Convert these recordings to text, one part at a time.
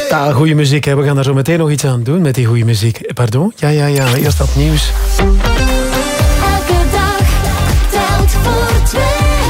Ja, goede muziek. Hè. We gaan daar zo meteen nog iets aan doen met die goede muziek. Pardon? Ja. Eerst dat nieuws. Elke dag telt voor twee.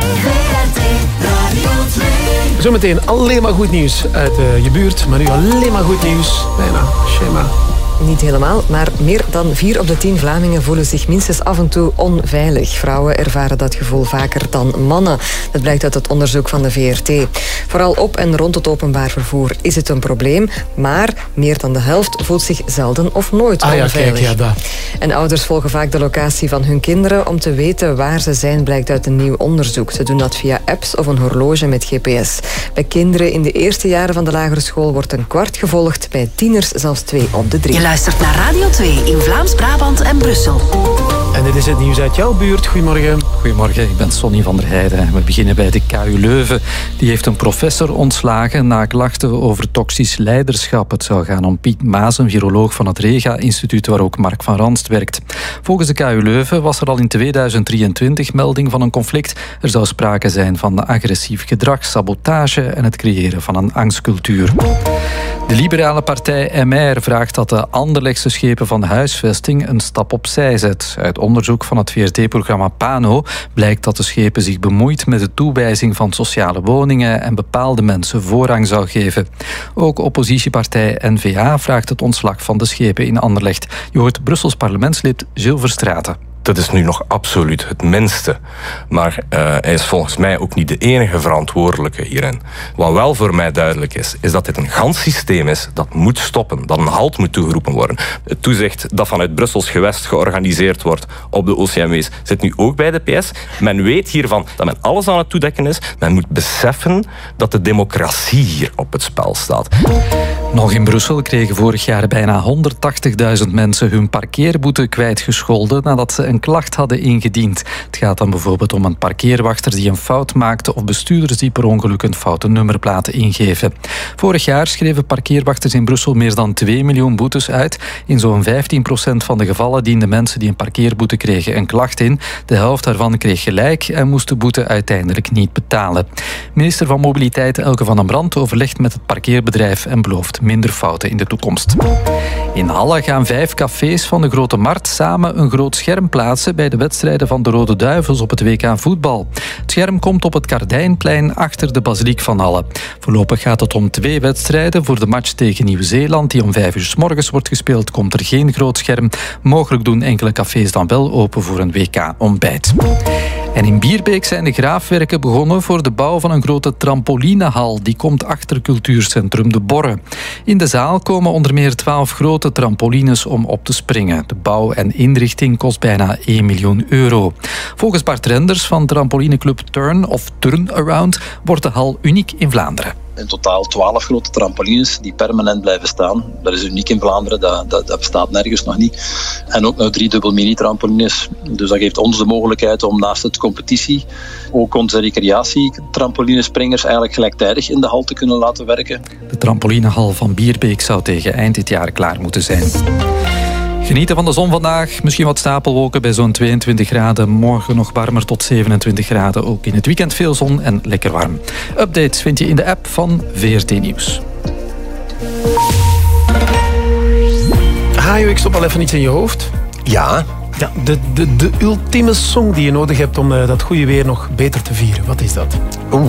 VRT Radio 2. Zometeen alleen maar goed nieuws uit je buurt. Maar nu alleen maar goed nieuws. Bijna. Schema. Niet helemaal, maar meer dan 4 op de 10 Vlamingen voelen zich minstens af en toe onveilig. Vrouwen ervaren dat gevoel vaker dan mannen. Dat blijkt uit het onderzoek van de VRT. Vooral op en rond het openbaar vervoer is het een probleem, maar meer dan de helft voelt zich zelden of nooit onveilig. Kijk, ja, dat. En ouders volgen vaak de locatie van hun kinderen om te weten waar ze zijn, blijkt uit een nieuw onderzoek. Ze doen dat via apps of een horloge met GPS. Bij kinderen in de eerste jaren van de lagere school wordt een kwart gevolgd, bij tieners zelfs 2 op de 3. Je luistert naar Radio 2 in Vlaams-Brabant en Brussel. En dit is het nieuws uit jouw buurt. Goedemorgen. Goedemorgen, ik ben Sonny van der Heijden. We beginnen bij de KU Leuven. Die heeft een professor ontslagen na klachten over toxisch leiderschap. Het zou gaan om Piet Maas, een viroloog van het Rega-instituut waar ook Mark van Ranst werkt. Volgens de KU Leuven was er al in 2023 melding van een conflict. Er zou sprake zijn van agressief gedrag, sabotage en het creëren van een angstcultuur. De liberale partij MR vraagt dat de Anderlechtse schepen van huisvesting een stap opzij zet. Uit onderzoek van het VRT-programma Pano blijkt dat de schepen zich bemoeit met de toewijzing van sociale woningen en bepaalde mensen voorrang zou geven. Ook oppositiepartij N-VA vraagt het ontslag van de schepen in Anderlecht. Je hoort Brussels parlementslid Gilles Verstraeten. Dat is nu nog absoluut het minste. Maar hij is volgens mij ook niet de enige verantwoordelijke hierin. Wat wel voor mij duidelijk is dat dit een gans systeem is dat moet stoppen, dat een halt moet toegeroepen worden. Het toezicht dat vanuit Brussels gewest georganiseerd wordt op de OCMW's zit nu ook bij de PS. Men weet hiervan dat men alles aan het toedekken is. Men moet beseffen dat de democratie hier op het spel staat. Nog in Brussel kregen vorig jaar bijna 180.000 mensen hun parkeerboete kwijtgescholden nadat ze een klacht hadden ingediend. Het gaat dan bijvoorbeeld om een parkeerwachter die een fout maakte of bestuurders die per ongeluk een foute nummerplaten ingeven. Vorig jaar schreven parkeerwachters in Brussel meer dan 2 miljoen boetes uit. In zo'n 15% van de gevallen dienden mensen die een parkeerboete kregen een klacht in. De helft daarvan kreeg gelijk en moest de boete uiteindelijk niet betalen. Minister van Mobiliteit Elke van den Brand overlegt met het parkeerbedrijf en belooft minder fouten in de toekomst. In Halle gaan 5 cafés van de Grote Markt samen een groot scherm plaatsen bij de wedstrijden van de Rode Duivels op het WK voetbal. Het scherm komt op het Kardijnplein achter de Basiliek van Halle. Voorlopig gaat het om 2 wedstrijden. Voor de match tegen Nieuw-Zeeland, die om 5 uur 's morgens wordt gespeeld, komt er geen groot scherm. Mogelijk doen enkele cafés dan wel open voor een WK-ontbijt. En in Bierbeek zijn de graafwerken begonnen voor de bouw van een grote trampolinehal. Die komt achter cultuurcentrum De Borre. In de zaal komen onder meer 12 grote trampolines om op te springen. De bouw en inrichting kost bijna 1 miljoen euro. Volgens Bart Renders van trampolineclub Turn of Turnaround wordt de hal uniek in Vlaanderen. In totaal 12 grote trampolines die permanent blijven staan. Dat is uniek in Vlaanderen, dat bestaat nergens nog niet. En ook nog 3 dubbel mini-trampolines. Dus dat geeft ons de mogelijkheid om naast het competitie ook onze recreatie-trampolinespringers eigenlijk gelijktijdig in de hal te kunnen laten werken. De trampolinehal van Bierbeek zou tegen eind dit jaar klaar moeten zijn. Genieten van de zon vandaag. Misschien wat stapelwolken bij zo'n 22 graden. Morgen nog warmer tot 27 graden. Ook in het weekend veel zon en lekker warm. Updates vind je in de app van VRT Nieuws. Hajo, ik stop al even iets in je hoofd. Ja. Ja, de ultieme song die je nodig hebt om dat goede weer nog beter te vieren. Wat is dat?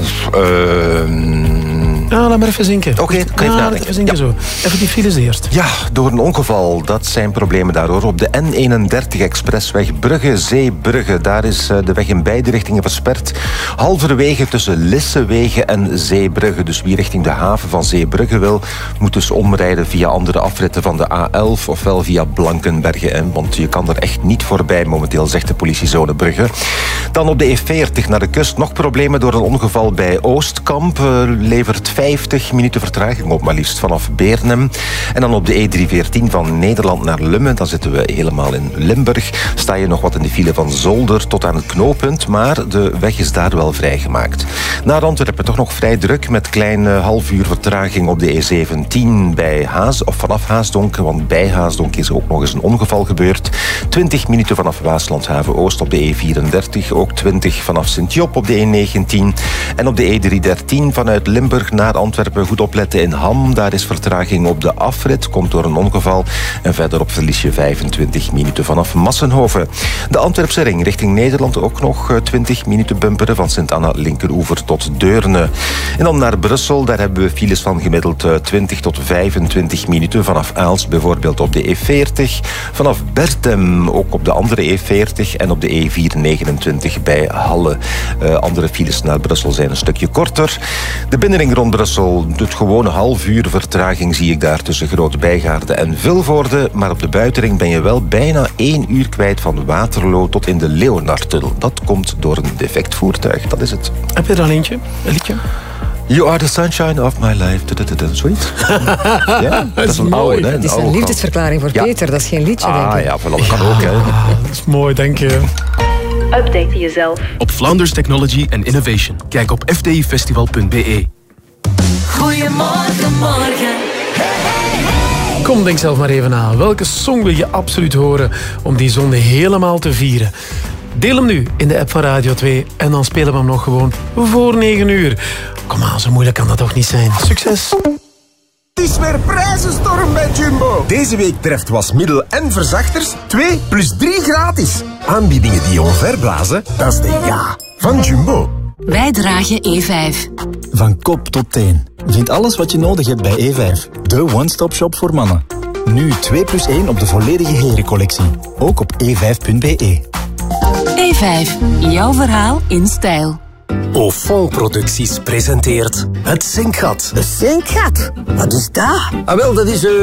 Laat maar even zinken. Oké, kan even nadenken. Even zinken zo. Even die files eerst. Ja, door een ongeval. Dat zijn problemen daardoor. Op de N31 Expressweg Brugge-Zeebrugge. Daar is de weg in beide richtingen versperd. Halverwege tussen Lissewegen en Zeebrugge. Dus wie richting de haven van Zeebrugge wil, moet dus omrijden via andere afritten van de A11 ofwel via Blankenberge. Want je kan er echt niet voorbij momenteel, zegt de politiezone Brugge. Dan op de E40 naar de kust. Nog problemen door een ongeval bij Oostkamp. Levert 50 minuten vertraging op, maar liefst vanaf Beernem. En dan op de E314 van Nederland naar Lummen. Dan zitten we helemaal in Limburg. Sta je nog wat in de file van Zolder tot aan het knooppunt, maar de weg is daar wel vrijgemaakt. Naar Antwerpen toch nog vrij druk met klein half uur vertraging op de E17 bij vanaf Haasdonk, want bij Haasdonk is ook nog eens een ongeval gebeurd. 20 minuten vanaf Waaslandhaven Oost op de E34, ook 20 vanaf Sint-Job op de E19 en op de E313 vanuit Limburg naar naar Antwerpen. Goed opletten in Ham. Daar is vertraging op de afrit. Komt door een ongeval. En verderop verlies je 25 minuten vanaf Massenhoven. De Antwerpse ring richting Nederland ook nog 20 minuten bumperen. Van Sint-Anna linkeroever tot Deurne. En dan naar Brussel. Daar hebben we files van gemiddeld 20 tot 25 minuten. Vanaf Aalst bijvoorbeeld op de E40. Vanaf Bertem ook op de andere E40. En op de E429 bij Halle. Andere files naar Brussel zijn een stukje korter. De binnenring rond Brussel, het gewone half uur vertraging zie ik daar tussen Groot-Bijgaarde en Vilvoorde. Maar op de buitenring ben je wel bijna 1 uur kwijt van Waterloo tot in de Leonardtunnel. Dat komt door een defect voertuig, dat is het. Heb je er al eentje? Een liedje? You are the sunshine of my life. Zoiets? Ja, dat is een oude. Het is een liefdesverklaring voor Peter, dat is geen liedje, denk ik. Ja, voilà, dat kan ook. Hè. Dat is mooi, dank je. Update jezelf op Flanders Technology and Innovation. Kijk op fdifestival.be. Goedemorgen, morgen. Kom, denk zelf maar even na. Welke song wil je absoluut horen om die zonde helemaal te vieren? Deel hem nu in de app van Radio 2 en dan spelen we hem nog gewoon voor 9 uur. Kom aan, zo moeilijk kan dat toch niet zijn. Succes! Het is weer prijzenstorm bij Jumbo. Deze week treft wasmiddel en verzachters 2 plus 3 gratis. Aanbiedingen die je omverblazen, dat is de ja van Jumbo. Wij dragen E5. Van kop tot teen. Vind alles wat je nodig hebt bij E5. De one-stop-shop voor mannen. Nu 2 plus 1 op de volledige herencollectie. Ook op e5.be. E5. Jouw verhaal in stijl. Ofon Producties presenteert Het Zinkgat. Het Zinkgat? Wat is dat? Ah, wel, dat is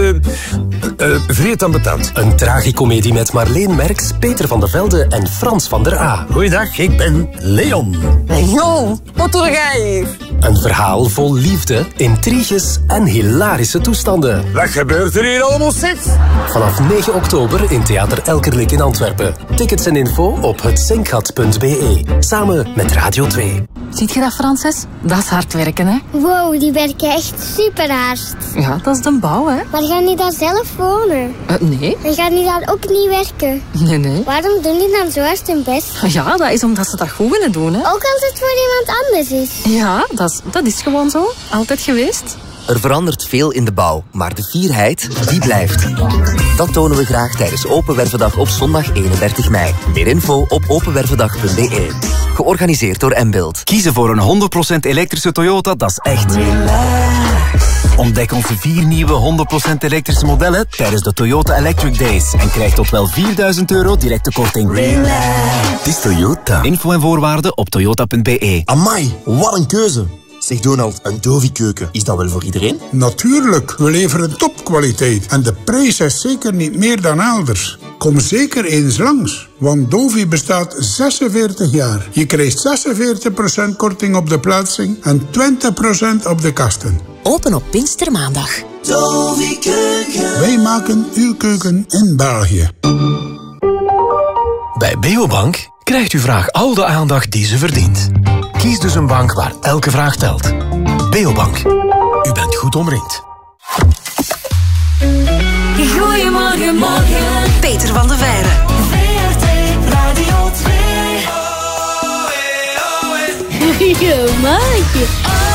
vreed ambetant. Een tragicomedie met Marleen Merks, Peter van der Velde en Frans van der A. Goeiedag, ik ben Leon. Leon, wat doe jij hier? Een verhaal vol liefde, intriges en hilarische toestanden. Wat gebeurt er hier allemaal, zeg? Vanaf 9 oktober in Theater Elkerlijk in Antwerpen. Tickets en info op hetzinkgat.be. Samen met Radio 2. Ziet je dat, Frances? Dat is hard werken, hè? Wow, die werken echt super hard. Ja, dat is de bouw, hè? Maar gaan die daar zelf wonen? Nee. En gaan die daar ook niet werken? Nee. Waarom doen die dan zo hard hun best? Ja, dat is omdat ze dat goed willen doen, hè? Ook als het voor iemand anders is? Ja, dat is gewoon zo. Altijd geweest. Er verandert veel in de bouw, maar de fierheid, die blijft. Dat tonen we graag tijdens Open Wervendag op zondag 31 mei. Meer info op openwervendag.be. Georganiseerd door Mbuild. Kiezen voor een 100% elektrische Toyota, dat is echt relax. Ontdek onze 4 nieuwe 100% elektrische modellen tijdens de Toyota Electric Days. En krijg tot wel €4.000 directe korting. Relax. Het is Toyota. Info en voorwaarden op toyota.be. Amai, wat een keuze. Zeg Donald, een Dovi-keuken, is dat wel voor iedereen? Natuurlijk, we leveren topkwaliteit en de prijs is zeker niet meer dan elders. Kom zeker eens langs, want Dovi bestaat 46 jaar. Je krijgt 46% korting op de plaatsing en 20% op de kasten. Open op Pinkstermaandag. Dovi-keuken. Wij maken uw keuken in België. Bij Beobank krijgt uw vraag al de aandacht die ze verdient. Kies dus een bank waar elke vraag telt. Beobank. U bent goed omringd. Goedemorgen, morgen. Peter van der Veijren. VRT Radio 2. Goedemorgen.